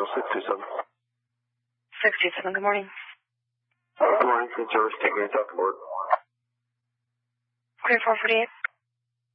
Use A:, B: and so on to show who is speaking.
A: schedule 627.
B: 627, good morning.
A: Good morning, food service, taking a talk to board.
B: Clear 448.